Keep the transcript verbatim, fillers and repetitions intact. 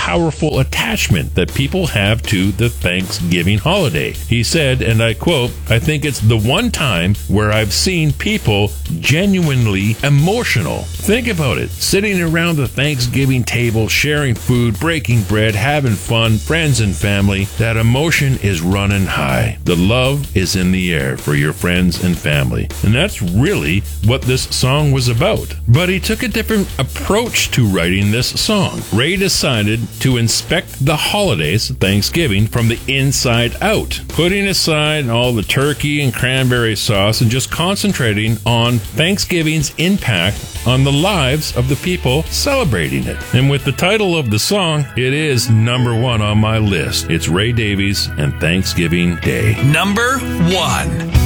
powerful attachment that people have to the Thanksgiving holiday. He said, and I quote, "I think it's the one time where I've seen people genuinely emotional." Think about it. Sitting around the Thanksgiving table, sharing food, breaking bread, having fun, friends and family. That emotion is running high. The love is in the air for your friends and family. And that's really what this song was about. But he took a different approach to writing this song. Ray decided to inspect the holidays, Thanksgiving, from the inside out, putting aside all the turkey and cranberry sauce and just concentrating on Thanksgiving's impact on the lives of the people celebrating it. And with the title of the song, it is number one on my list. It's Ray Davies and Thanksgiving Day. Number one.